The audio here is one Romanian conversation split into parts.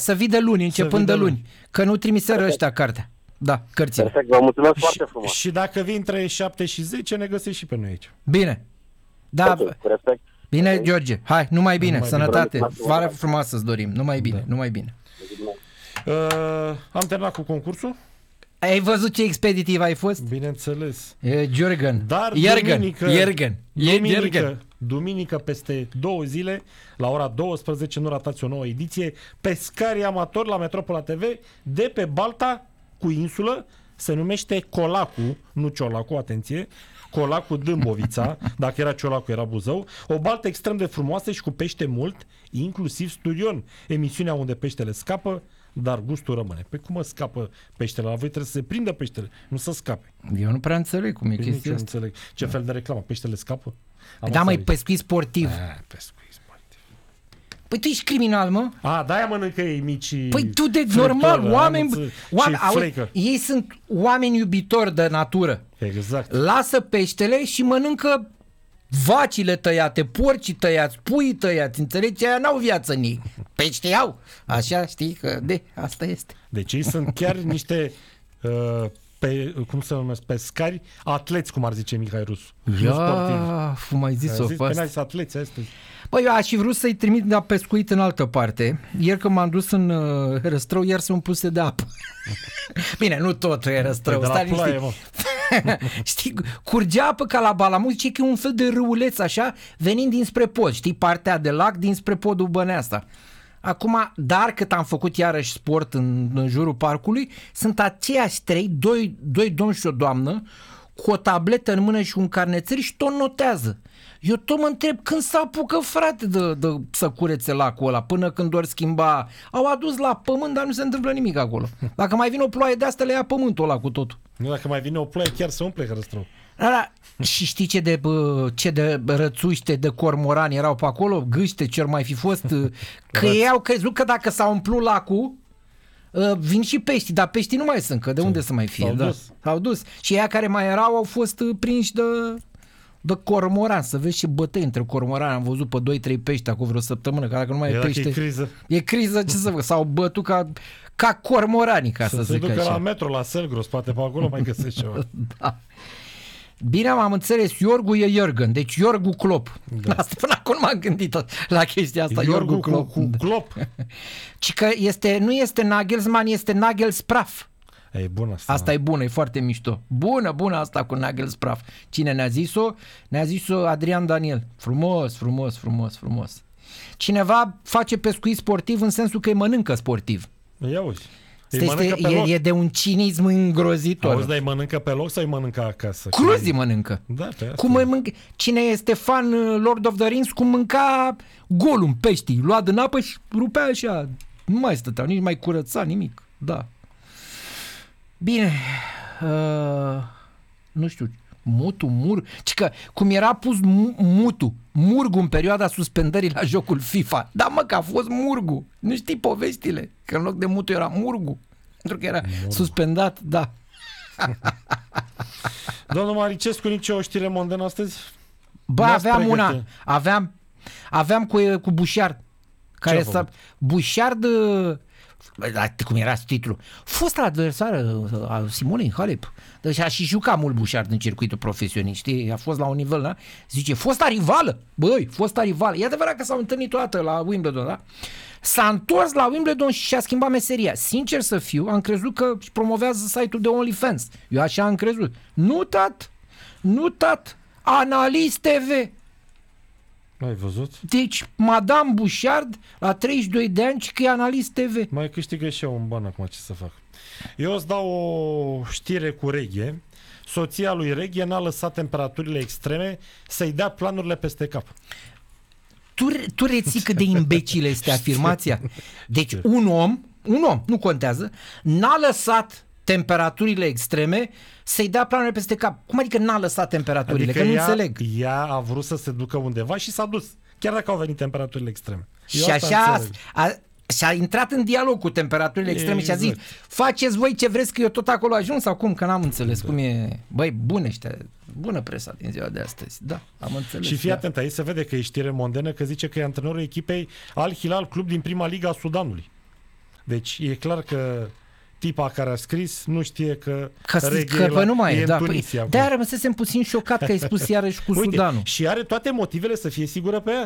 să vii de luni, începând de luni. Că nu trimiseră ăștia cartea. Da, cărțile. Perfect, vă mulțumesc foarte frumos. Și dacă vii între 7 și 10, ne găsești și pe noi aici. Bine. Da. Okay, cu respect. Bine, okay. George. Hai, numai bine. Numai Sănătate. bine. Vară frumoasă îți dorim. Numai bine, numai bine. Am terminat cu concursul. Ai văzut ce expeditiv ai fost? Bineînțeles. Jürgen. Dar duminică peste 2 zile, la ora 12, nu ratați o nouă ediție, Pescarii Amatori la Metropola TV, de pe Balta, cu insulă, se numește Colacu, nu Ciolacu, atenție, Colacu Dâmbovița, dacă era Ciolacu era Buzău, o baltă extrem de frumoasă și cu pește mult, inclusiv Studion, emisiunea unde peștele scapă, dar gustul rămâne. Păi cum scapă peștele? La voi trebuie să se prindă peștele, nu să scape. Eu nu prea înțeleg cum e Păi chestia asta. înțeleg. Ce fel de reclamă? Peștele scapă? Da, mai pescuit sportiv. Pescuit sportiv. Păi tu ești criminal, mă? De-aia mănâncă ei mici. Păi tu de normal, oameni ei sunt oameni iubitori de natură. Exact. Lasă peștele și mănâncă vacile tăiate, porcii tăiați, puii tăiați, înțelegi? Aia n-au viață în ei. Pește au. Așa, știi că asta este. Deci ei sunt chiar niște cum se numesc, pescari, atleți, cum ar zice Mihai Rusu. Mai zis-o pe asta. Zis atleți astăzi. Păi eu aș fi vrut să-i trimit la pescuit în altă parte. Ieri când m-am dus în Răstrău, iar se umpluse de apă. Bine, nu tot e Răstrău. Păi știi, curgea apă ca la Balamuc, zice că e un fel de râuleț așa, venind dinspre pod, știi, partea de lac dinspre podul Băneasta. Acum, dar cât am făcut iarăși sport în jurul parcului, sunt aceiași doi domni și o doamnă, cu o tabletă în mână și un carnețel și tot notează. Eu tot mă întreb când să apucă, frate, de să curețe lacul ăla, până când ori schimba. Au adus la pământ, dar nu se întâmplă nimic acolo. Dacă mai vine o ploaie de asta, le ia pământul ăla cu totul. Nu, dacă mai vine o ploaie, chiar se umple Răstrău. Și știi ce de rățuște, de cormorani erau pe acolo? Gâște, ce mai fi fost? Că ei au crezut că dacă s-a umplut lacul, vin și pești, dar peștii nu mai sunt, că de unde să mai fie? S-au dus. Și ea care mai erau au fost prinși de cormoran, să vezi ce bătăi între cormorani. Am văzut pe 2-3 pești acum vreo săptămână, că dacă nu mai e pește... E criză, ce să văd, s-au bătut ca cormoranii, ca să zic așa. Se ducă la metro, la Selgros, poate pe acolo mai găsești ceva. Da. Bine, am înțeles, Iorgu e Jürgen, deci Iorgu Klopp. Da. Asta până acum m-am gândit la chestia asta. Iorgu Klopp. Cu Klopp. Ci că nu este Nagelsmann, este Nagelspraf. E bună asta. Asta e bună, e foarte mișto. Bună asta cu Nagelspraf. Cine ne-a zis-o? Ne-a zis-o Adrian Daniel. Frumos. Cineva face pescuit sportiv în sensul că îi mănâncă sportiv. Ia uzi. E de un cinism îngrozitor. Auzi, dar îi mănâncă pe loc sau îi mănâncă acasă? Cruzii mănâncă. Da, pe asta. Cine este fan Lord of the Rings, cum mânca Gollum, peștii. Lua din apă și rupea așa. Nu mai stăteau, nici mai curăța nimic. Da. Bine. Nu știu. Că cum era pus Murgu în perioada suspendării la jocul FIFA. Da, mă, că a fost Murgu. Nu știi povestile? Că în loc de Mutu era Murgu. Pentru că era suspendat, da. Domnul Maricescu, nici o știre mondenă astăzi? Bă, aveam cu Bușard. Care Bușard, cum era titlul, fosta adversară a Simonei Halep. Deci a și jucat mult Bușard în circuitul profesionist, știi? A fost la un nivel, da? Zice, fosta rivală. E adevărat că s-au întâlnit toată la Wimbledon, da? S-a întors la Wimbledon și și-a schimbat meseria. Sincer să fiu, am crezut că își promovează site-ul de OnlyFans. Eu așa am crezut. Nu, tat. Analist TV. Ai văzut? Deci, Madame Bușard, la 32 de ani, că e analist TV. Mai câștigă și eu un ban acum, ce să fac. Eu îți dau o știre cu Reghe. Soția lui Reghe n-a lăsat temperaturile extreme să-i dea planurile peste cap. Tu reții cât de imbecilă este afirmația? Deci, un om, nu contează, n-a lăsat temperaturile extreme să-i dea planurile peste cap. Cum adică n-a lăsat temperaturile? Adică că nu înțeleg. Ea a vrut să se ducă undeva și s-a dus. Chiar dacă au venit temperaturile extreme. Și așa și-a intrat în dialog cu temperaturile extreme și a zis, faceți voi ce vreți că eu tot acolo ajung sau cum? Că n-am înțeles cum e. Băi, bună presa din ziua de astăzi. Da, am înțeles. Și fii atent, aici se vede că e știre mondenă, că zice că e antrenorul echipei Al Hilal, club din prima liga a Sudanului. Deci e clar că tipa care a scris nu știe că că nu mai e. în Tunisia. De-aia rămăsesem puțin șocat că ai spus iarăși cu Sudanul. Și are toate motivele să fie sigură pe ea.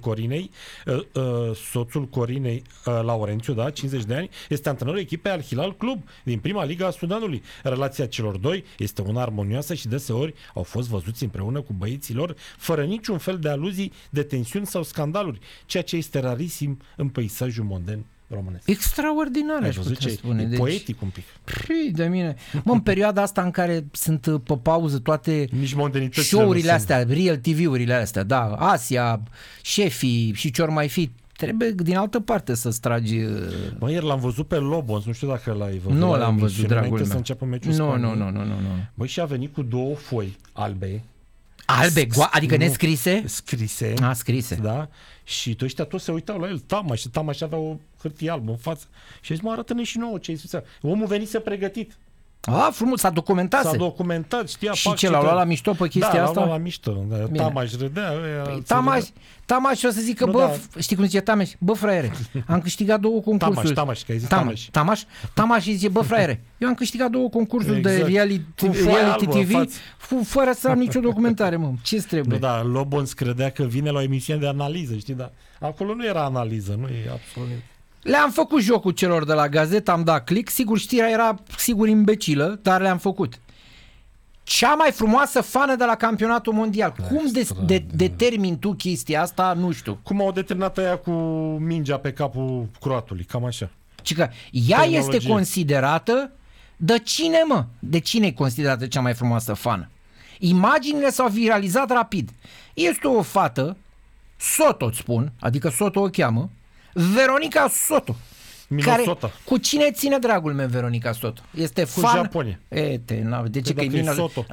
Soțul Corinei Laurențiu, da, 50 de ani, este antrenorul echipei Al Hilal Club din prima liga a Sudanului. Relația celor doi este una armonioasă și deseori au fost văzuți împreună cu băieții lor, fără niciun fel de aluzii, de tensiuni sau scandaluri, ceea ce este rarisim în peisajul modern românesc. Extraordinar, aș putea spune. E poetic un pic. De mine. În perioada asta în care sunt pe pauză toate show-urile astea, real TV-urile astea, da, Asia, Șefii și ce-or mai fi, trebuie din altă parte să-ți tragi... Bă, ieri l-am văzut pe Lobos, nu știu dacă l-ai văzut. Nu l-am văzut, dragul meu. Să înceapă meciul Nu. Băi, și a venit cu 2 foi albe. Albe, adică nescrise? Scrise. Scrise. Da? Și ăștia toți se uitau la el, Tamaș avea o hârtie albă în față. Și a zis, arată-ne și nouă ce ai spus. Omul venise pregătit. Frumos, s-a documentat, știa. Și ce, l-a luat la mișto pe chestia asta? Da, l-a luat la mișto. Tamaș râdea. Tamaș o să zică, știi cum zice Tamaș? Bă, fraiere, am câștigat 2 concursuri. Tamaș, că ai zis Tamaș. Tamaș zice, bă, fraiere, eu am câștigat 2 concursuri de reality TV fără să am nicio documentare, mă. Ce-ți trebuie? Da, Lobons credea că vine la o emisiune de analiză, știi, dar acolo nu era analiză, nu e absolut. Le-am făcut jocul celor de la gazetă, am dat click, sigur știrea era imbecilă, dar le-am făcut. Cea mai frumoasă fană de la campionatul mondial. Cum determini tu chestia asta, nu știu. Cum au determinat ea cu mingea pe capul croatului, cam așa. Cică, ea este considerată de cine, mă? De cine e considerată cea mai frumoasă fană? Imaginile s-au viralizat rapid. Este o fată, Soto îți spun, adică Soto o cheamă, Veronica Soto. Minnesota. Cu cine ține, dragul meu, Veronica Soto? Este cu fan... Japonia. De ce că e Minnesota?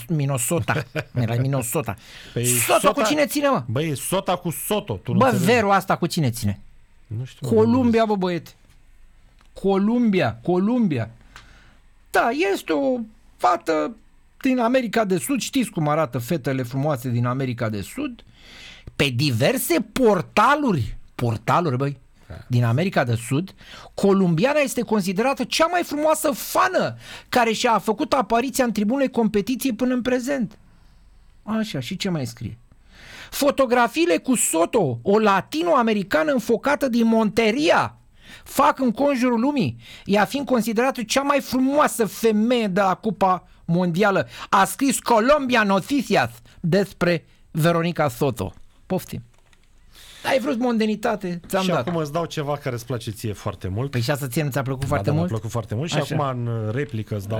La Minnesota. Păi Soto cu cine ține, mă? Băi, Sota cu Soto. Bă, Veru asta cu cine ține? Nu știu. Columbia, bă, băiete. Columbia. Da, este o fată din America de Sud. Știți cum arată fetele frumoase din America de Sud? Pe diverse portaluri, băi, din America de Sud, columbiana este considerată cea mai frumoasă fană care și-a făcut apariția în tribunele competiției până în prezent. Așa, și ce mai scrie? Fotografiile cu Soto, o latino-americană înfocată din Monteria, fac înconjurul lumii, ea fiind considerată cea mai frumoasă femeie de la Cupa Mondială. A scris Colombia Noticias despre Veronica Soto. Poftim. Ai vrut mondenitate, ți-am dat. Și acum îți dau ceva care îți place ție foarte mult. Păi și asta ție nu ți-a plăcut foarte mult? Mi-a plăcut foarte mult. Așa. Și acum în replică îți dau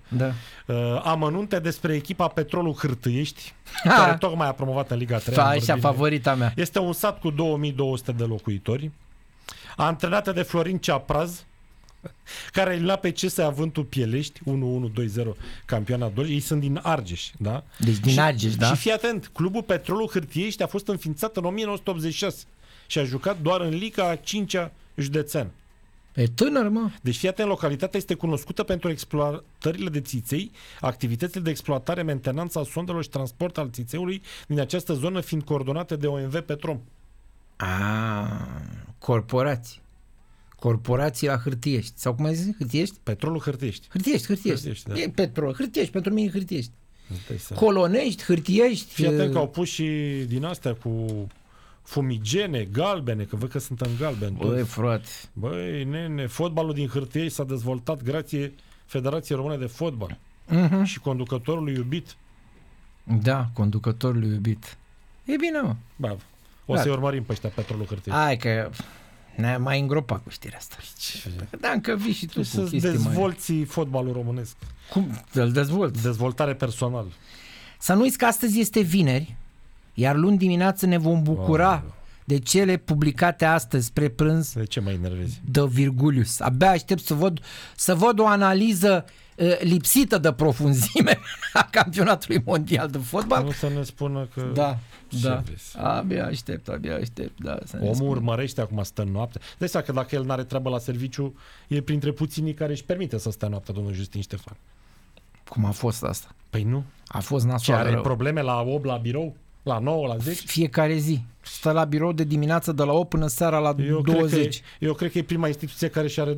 amănunte despre echipa Petrolul Hârtâiești, care tocmai a promovat în Liga 3. Așa, favorita mea. Este un sat cu 2200 de locuitori, antrenată de Florin Ceapraz, care îl lua pe CS Avântul Pielești, 1-1-2-0 campioana 2. Ei sunt din Argeș, da? Deci din Argeș, da? Și fii atent, clubul Petrolul Hârtiești a fost înființat în 1986 și a jucat doar în Liga a 5-a județean. E tânăr, mă. Deci fii atent, localitatea este cunoscută pentru exploatările de țiței, activitățile de exploatare, mentenanță a sondelor și transport al țițeului din această zonă fiind coordonate de OMV Petrom. Corporații la Hârtiești. Sau cum ai zis? Hârtiești? Petrolul Hârtiești. Hârtiești, da. E Petrol. Hârtiești, pentru mine Hârtiești. Colonești, Hârtiești. Fii atent că au pus și din astea cu fumigene, galbene, că văd că sunt în galben. Băi, frate. Băi, nene, fotbalul din Hârtiești s-a dezvoltat grație Federației Române de Fotbal. Și conducătorului iubit. Da, conducătorului iubit. E bine, mă. Bă, o să-i urmărim pe ăștia Petrolul Hârtiești. Hai că ne-a mai îngropat cu știrea asta. Da, încă vii și tu cu să dezvolți fotbalul românesc. Cum îl dezvolți? Dezvoltare personală. Să nu uiți că astăzi este vineri, iar luni dimineață ne vom bucura de cele publicate astăzi spre prânz. De ce mă enervezi? De Virgulius. Abia aștept să văd o analiză lipsită de profunzime a campionatului mondial de fotbal. Nu să ne spună că... Da. Abia aștept, da. Omul urmărește acum, stă noapte. Deci seama că dacă el n-are treabă la serviciu, e printre puținii care își permite să stea noaptea, domnul Justin Ștefan. Cum a fost asta? Păi nu. A fost nasoală. Ce, are probleme la 8 la birou? La 9, la 10? Fiecare zi. Stă la birou de dimineață de la 8 până seara la 20. Eu cred că e prima instituție care și-a redus